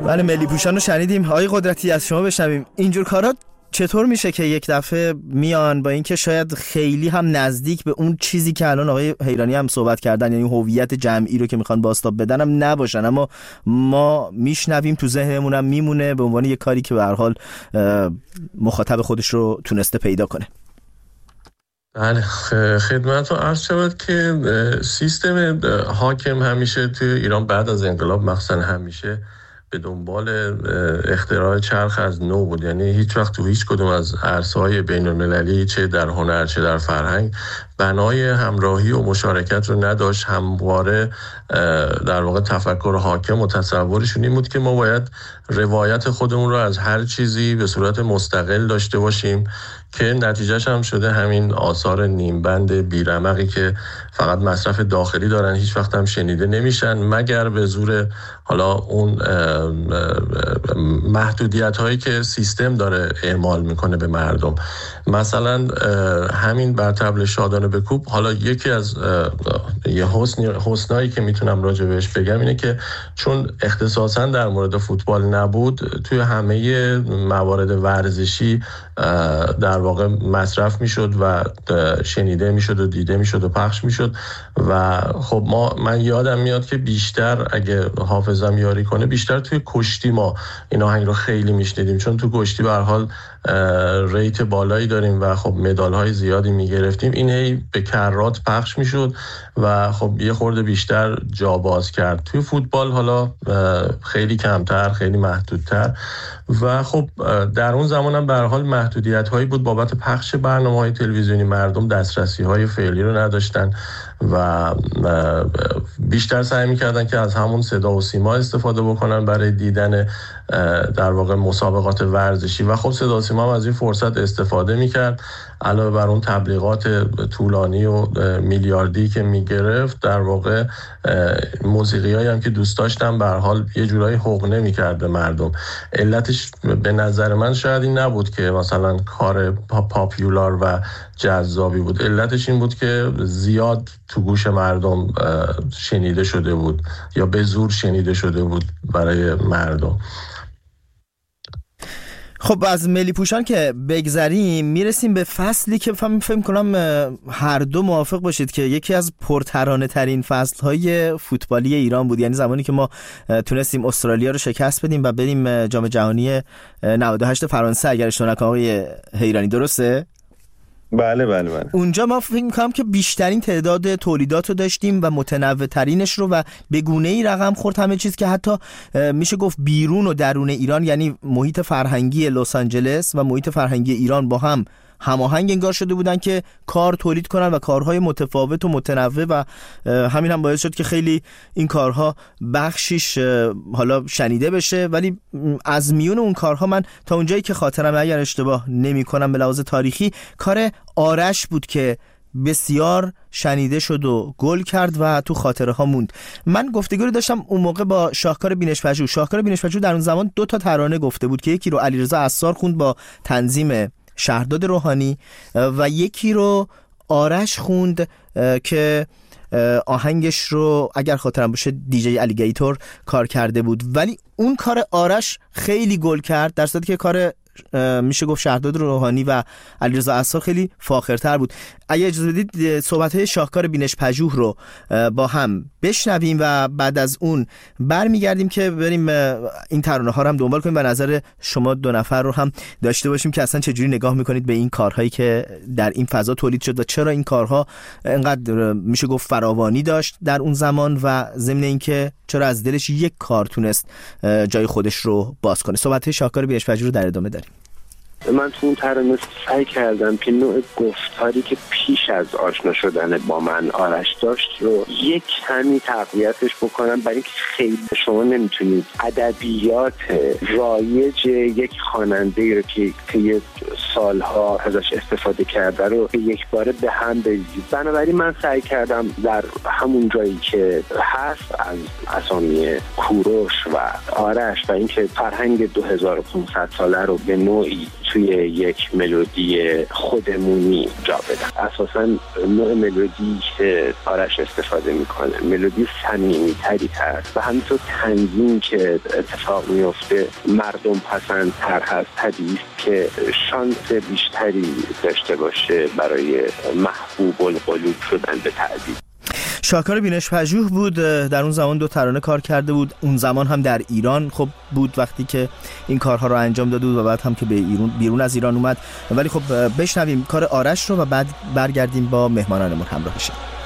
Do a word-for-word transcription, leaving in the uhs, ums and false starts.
بله، ملی پوشان رو شنیدیم. آقای قدرتی از شما بشنویم اینجور کارا چطور میشه که یک دفعه میان با اینکه شاید خیلی هم نزدیک به اون چیزی که الان آقای حیرانی هم صحبت کردن، یعنی هویت جمعی رو که میخوان بازتاب بدن هم نباشن، اما ما میشنویم تو ذهنمون هم میمونه به عنوان یک کاری که به هر حال مخاطب خودش رو تونسته پیدا کنه. بله، خدمتتون عرض شود که سیستم حاکم همیشه توی ایران بعد از انقلاب مخصوصا همیشه به دنبال اختراع چرخ از نو بود. یعنی هیچ وقت تو هیچ کدوم از عرصه‌های بین‌المللی، چه در هنر چه در فرهنگ، بنای همراهی و مشارکت رو نداشت. همواره در واقع تفکر حاکم و تصورشون این بود که ما باید روایت خودمون رو از هر چیزی به صورت مستقل داشته باشیم، که نتیجهش هم شده همین آثار نیمبند بیرمقی که فقط مصرف داخلی دارن، هیچ وقت هم شنیده نمیشن مگر به زور حالا اون محدودیت هایی که سیستم داره اعمال میکنه به مردم. مثلا همین بر طبل شادانه بکوب، حالا یکی از یه حسن حسنایی که میتونم راجع بهش بگم اینه که چون اختصاصا در مورد فوتبال نبود، توی همه موارد ورزشی در واقع مصرف میشد و شنیده میشد و دیده میشد و پخش میشد. و خب ما من یادم میاد که بیشتر اگه حافظم یاری کنه بیشتر توی کشتی ما این آهنگ رو خیلی میشنیدیم، چون تو کشتی به هر حال ریت بالایی داریم و خب مدال های زیادی میگرفتیم. این هی به کرات پخش میشد و خب یه خورده بیشتر جا باز کرد. توی فوتبال حالا خیلی کمتر، خیلی محدودتر. و خب در اون زمان هم به هر حال محدودیت هایی بود بابت پخش برنامه‌های تلویزیونی، مردم دسترسی های فعلی رو نداشتن و بیشتر سعی می‌کردن که از همون صدا و سیما استفاده بکنن برای دیدن در واقع مسابقات ورزشی و خب صدا و سیما هم از این فرصت استفاده می‌کرد. علاوه بر اون تبلیغات طولانی و میلیاردی که می‌گرفت، در واقع موسیقیایی هم که دوست داشتم به هر حال یه جورایی حقنه می‌کرد به مردم. علتش به نظر من شاید این نبود که مثلا کار پاپیولار و جذابی بود، علتش این بود که زیاد تو گوش مردم شنیده شده بود یا به زور شنیده شده بود برای مردم. خب از ملی پوشان که بگذریم میرسیم به فصلی که فهم فهم کنم هر دو موافق باشید که یکی از پرترانه ترین فصلهای فوتبالی ایران بود، یعنی زمانی که ما تونستیم استرالیا رو شکست بدیم و بریم جام جهانی نود و هشت فرانسه، اگر اشتباه نکنم آقای حیرانی، درسته؟ بله بله بله. اونجا ما فکر می‌کنم که بیشترین تعداد تولیدات رو داشتیم و متنوع ترینش رو و به گونه‌ای رقم خورد همه چیز که حتی میشه گفت بیرون و درون ایران، یعنی محیط فرهنگی لس آنجلس و محیط فرهنگی ایران با هم هماهنگ انگار شده بودن که کار تولید کنن و کارهای متفاوت و متنوع و همین هم باعث شد که خیلی این کارها بخشیش حالا شنیده بشه. ولی از میون اون کارها من تا اونجایی که خاطرم اگر اشتباه نمی کنم به لحاظ تاریخی کار آرش بود که بسیار شنیده شد و گل کرد و تو خاطره ها موند. من گفتگوی داشتم اون موقع با شاهکار بینش‌پژوه. شاهکار بینش‌پژوه در اون زمان دو تا ترانه گفته بود که یکی رو علیرضا عصار خوند با تنظیم شهرداد روحانی و یکی رو آرش خوند که آهنگش رو اگر خاطرم باشه دیجی الیگیتور کار کرده بود. ولی اون کار آرش خیلی گل کرد، در صورتی که کار میشه گفت شهرداد روحانی و علیرضا عصار خیلی فاخرتر بود. اگه اجازه بدید صحبت‌های شاهکار بینش‌پژوه رو با هم بشنویم و بعد از اون برمیگردیم که بریم این ترانه‌ها رو هم دنبال کنیم و نظر شما دو نفر رو هم داشته باشیم که اصلا چجوری نگاه میکنید به این کارهایی که در این فضا تولید شد و چرا این کارها انقدر میشه گفت فراوانی داشت در اون زمان و ضمن اینکه چرا از دلش یک کار تونست جای خودش رو باز کنه. صحبت‌های شاهکار بینش‌پژوه رو در ادامه داریم. من تو اون ترانه سعی کردم که نوع گفتاری که پیش از آشنا شدن با من آرش داشت رو یک کمی تقویتش بکنم، برای اینکه خیلی شما نمیتونید ادبیات رایج یک خواننده رو که که سالها ازش استفاده کرده رو به یک باره به هم بریزید. بنابراین من سعی کردم در همون جایی که هست از اسامی کوروش و آرش و اینکه فرهنگ دو هزار و پانصد ساله رو به نوعی توی یک ملودی خودمونی جا بدم. اساساً نوع ملودی که آرش استفاده میکنه ملودی صمیمی‌تری هست و همینطور تنظیم که اتفاق میفته مردم پسندتر هست، طبیعی است که شانس بیشتری داشته باشه برای محبوب القلوب شدن به تعبیر. شاکار بینش پژوه بود، در اون زمان دو ترانه کار کرده بود، اون زمان هم در ایران خب بود وقتی که این کارها رو انجام داده بود و بعد هم که به ایران بیرون از ایران اومد. ولی خب بشنویم کار آرش رو و بعد برگردیم با مهمانانمون همراه بشیم.